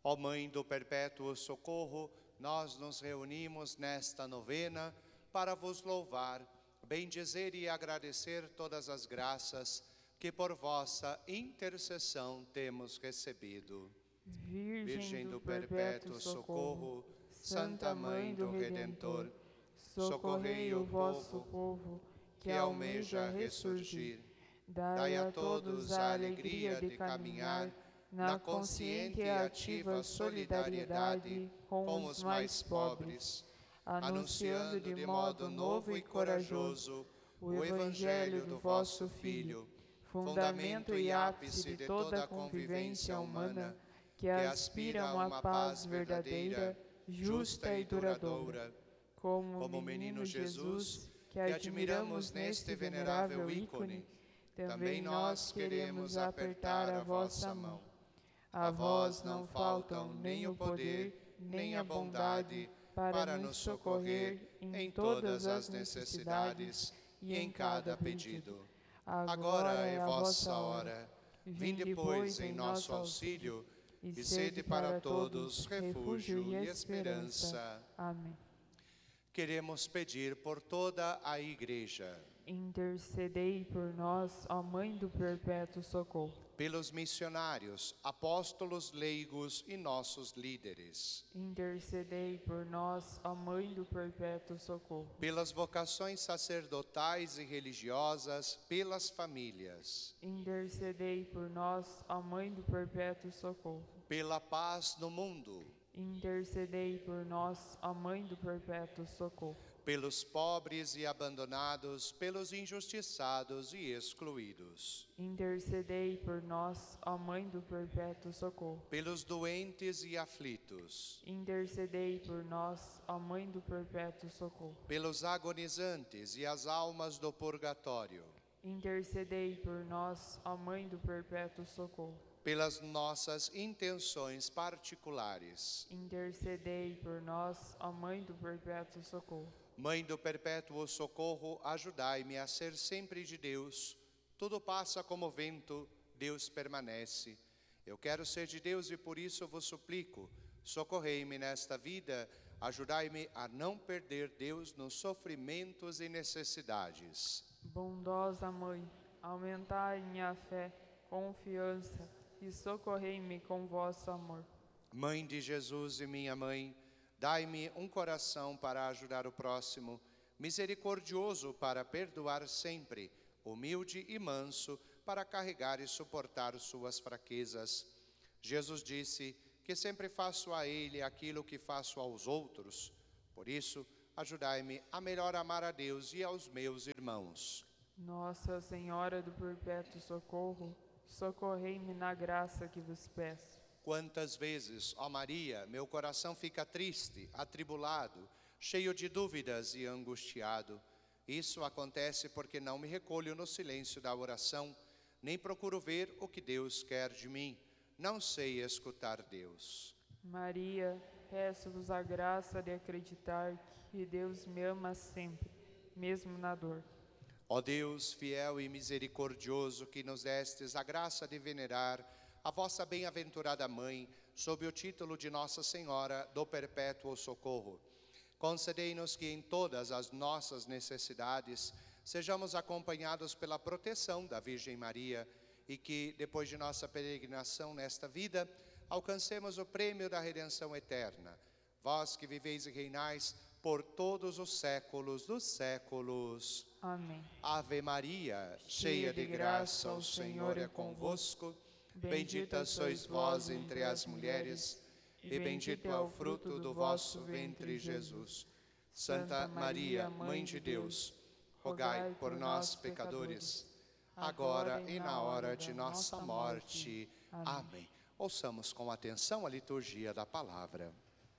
Ó Mãe do Perpétuo Socorro, nós nos reunimos nesta novena para vos louvar, bendizer e agradecer todas as graças que por vossa intercessão temos recebido. Virgem do Perpétuo Socorro, Santa Mãe do Redentor, socorrei o vosso povo que almeja ressurgir. Dai a todos a alegria de caminhar na consciente e ativa solidariedade com os mais pobres, anunciando de modo novo e corajoso o Evangelho do vosso Filho, fundamento e ápice de toda a convivência humana, que aspira a uma paz verdadeira, justa e duradoura. Como o menino Jesus, que admiramos neste venerável ícone, também nós queremos apertar a vossa mão. A vós não faltam nem o poder, nem a bondade para nos socorrer em todas as necessidades e em cada pedido. Agora é vossa hora. Vinde, pois, em nosso auxílio e sede para todos refúgio e esperança. Amém. Queremos pedir por toda a Igreja. Intercedei por nós, ó Mãe do Perpétuo Socorro. Pelos missionários, apóstolos, leigos e nossos líderes. Intercedei por nós, ó Mãe do Perpétuo Socorro. Pelas vocações sacerdotais e religiosas, pelas famílias. Intercedei por nós, ó Mãe do Perpétuo Socorro. Pela paz no mundo. Intercedei por nós, ó Mãe do Perpétuo Socorro. Pelos pobres e abandonados, pelos injustiçados e excluídos. Intercedei por nós, ó Mãe do Perpétuo Socorro. Pelos doentes e aflitos. Intercedei por nós, ó Mãe do Perpétuo Socorro. Pelos agonizantes e as almas do purgatório. Intercedei por nós, ó Mãe do Perpétuo Socorro. Pelas nossas intenções particulares. Intercedei por nós, ó Mãe do Perpétuo Socorro. Mãe do Perpétuo Socorro, ajudai-me a ser sempre de Deus. Tudo passa como vento, Deus permanece. Eu quero ser de Deus e por isso vos suplico, socorrei-me nesta vida, ajudai-me a não perder Deus nos sofrimentos e necessidades. Bondosa Mãe, aumentai minha fé, confiança e socorrei-me com vosso amor. Mãe de Jesus e minha mãe, dai-me um coração para ajudar o próximo, misericordioso para perdoar sempre, humilde e manso para carregar e suportar suas fraquezas. Jesus disse que sempre faço a Ele aquilo que faço aos outros. Por isso, ajudai-me a melhor amar a Deus e aos meus irmãos. Nossa Senhora do Perpétuo Socorro, socorrei-me na graça que vos peço. Quantas vezes, ó Maria, meu coração fica triste, atribulado, cheio de dúvidas e angustiado. Isso acontece porque não me recolho no silêncio da oração, nem procuro ver o que Deus quer de mim. Não sei escutar Deus. Maria, peço-vos a graça de acreditar que Deus me ama sempre, mesmo na dor. Ó Deus, fiel e misericordioso, que nos destes a graça de venerar a vossa bem-aventurada Mãe, sob o título de Nossa Senhora do Perpétuo Socorro. Concedei-nos que em todas as nossas necessidades sejamos acompanhados pela proteção da Virgem Maria e que, depois de nossa peregrinação nesta vida, alcancemos o prêmio da redenção eterna. Vós que viveis e reinais por todos os séculos dos séculos. Amém. Ave Maria, cheia de graça, o Senhor é convosco. Bendita sois vós entre as mulheres, e bendito é o fruto do vosso ventre, Jesus. Santa Maria, Mãe de Deus, rogai por nós, pecadores, agora e na hora de nossa morte. Amém. Ouçamos com atenção a liturgia da palavra.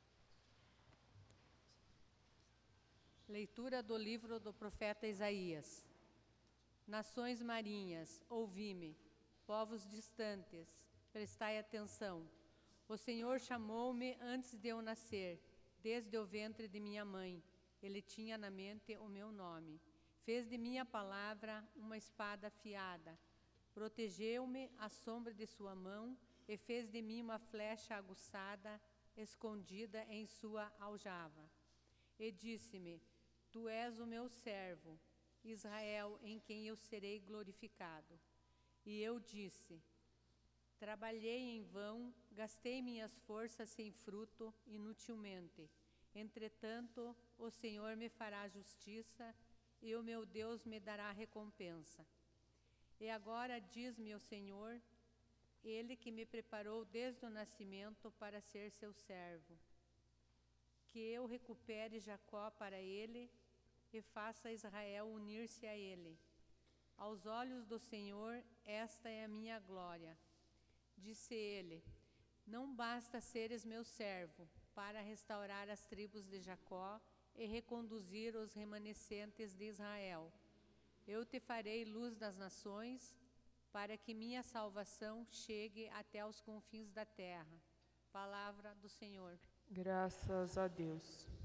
Leitura do livro do profeta Isaías. Nações marinhas, ouvi-me. Povos distantes, prestai atenção. O Senhor chamou-me antes de eu nascer, desde o ventre de minha mãe. Ele tinha na mente o meu nome. Fez de minha palavra uma espada afiada. Protegeu-me à sombra de sua mão e fez de mim uma flecha aguçada, escondida em sua aljava. E disse-me: Tu és o meu servo, Israel, em quem eu serei glorificado. E eu disse: Trabalhei em vão, gastei minhas forças sem fruto, inutilmente. Entretanto, o Senhor me fará justiça, e o meu Deus me dará recompensa. E agora diz-me o Senhor, Ele que me preparou desde o nascimento para ser seu servo, que eu recupere Jacó para Ele e faça Israel unir-se a Ele. Aos olhos do Senhor, esta é a minha glória. Disse Ele: Não basta seres meu servo para restaurar as tribos de Jacó e reconduzir os remanescentes de Israel. Eu te farei luz das nações, para que minha salvação chegue até os confins da terra. Palavra do Senhor. Graças a Deus.